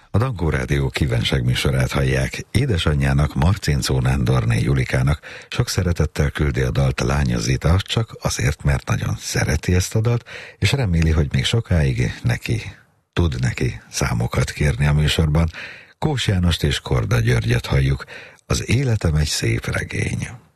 A Dankó Rádió kívánság műsorát hallják. Édesanyjának, Marcincó Nándorné Julikának sok szeretettel küldi a dalt a lánya Zita, csak azért, mert nagyon szereti ezt a dalt, és reméli, hogy még sokáig tud neki számokat kérni a műsorban. Kós Jánost és Korda Györgyöt halljuk. Az életem egy szép regény.